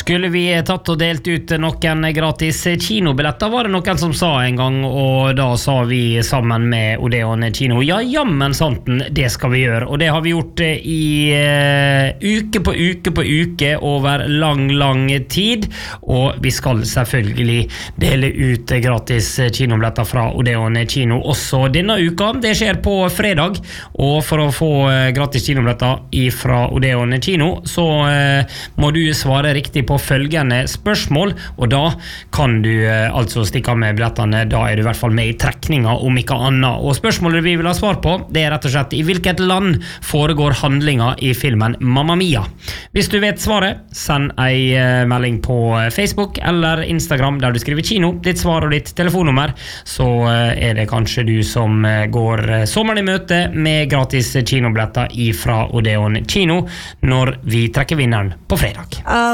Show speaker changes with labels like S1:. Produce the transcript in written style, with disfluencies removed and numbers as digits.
S1: Skulle vi tatt og delt ut noen gratis kinobilletter, var det noen som sa en gang, og da sa vi sammen med Odeon Kino, ja, jammen santen, det skal vi gjøre, og det har vi gjort i uke på uke over lang tid, og vi skal selvfølgelig dele ut gratis kinobilletter fra Odeon Kino også denne uka. Det skjer på fredag, og for å få gratis kinobilletter fra Odeon Kino, så må du svare riktig på følgende spørsmål, og da kan du altså stikke av med billettene, da er du i hvert fall med i trekninga om ikke annet. Og spørsmålet vi vil ha svar på, det er rett og slett i hvilket land foregår handlinga i filmen Mamma Mia. Hvis du vet svaret, send ei melding på Facebook eller Instagram der du skriver kino, ditt svar og ditt telefonnummer, så er det kanskje du som går sommeren i møte med gratis kinobilletter fra Odeon Kino når vi trekker vinneren på fredag.